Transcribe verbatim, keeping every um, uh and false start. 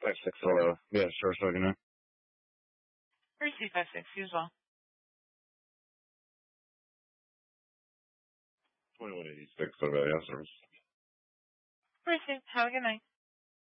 five six, hello. Yeah, sure, so, you know. Receive five six, you as well. twenty-one eighty-six, so, yeah, service. Receive. Have a good night.